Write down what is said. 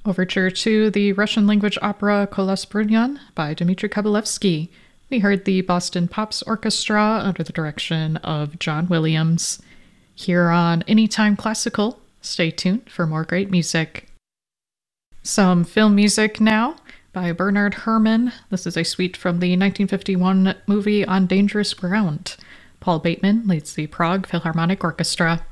Overture to the Russian-language opera Kolos Brunyan by Dmitry Kabalevsky. We heard the Boston Pops Orchestra under the direction of John Williams. Here on Anytime Classical, stay tuned for more great music. Some film music now by Bernard Herrmann. This is a suite from the 1951 movie On Dangerous Ground. Paul Bateman leads the Prague Philharmonic Orchestra.